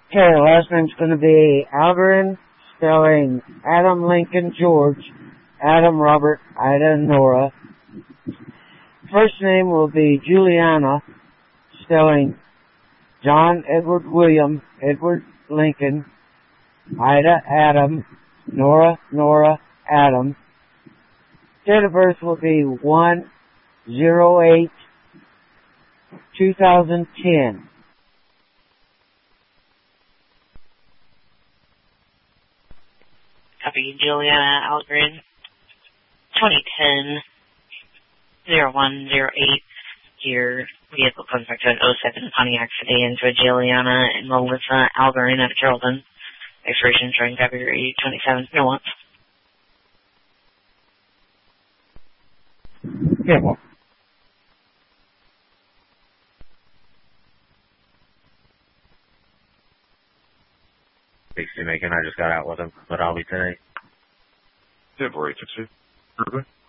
Okay, the last name's going to be Algarin, spelling Adam Lincoln George, Adam Robert Ida Nora. First name will be Juliana, spelling John Edward William Edward Lincoln, Ida Adam, Nora Adam. Date of birth will be 1/08/2010. Copy, Juliana Algren, 2010 0108. Your vehicle comes back to an 07 Pontiac sedan to a Juliana and Melissa Algren at Carrollton. Expiration during February 27th. No one. Yeah, well. Big Macon, I just got out with him, but I'll be today. Yeah, 486.